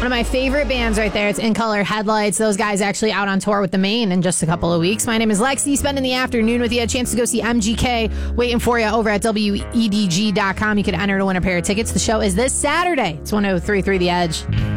One of my favorite bands right there. It's In Color Headlights. Those guys actually out on tour with the Maine in just a couple of weeks. My name is Lexi. Spending the afternoon with you. A chance to go see MGK waiting for you over at WEDG.com. You can enter to win a pair of tickets. The show is this Saturday. It's 103.3 The Edge.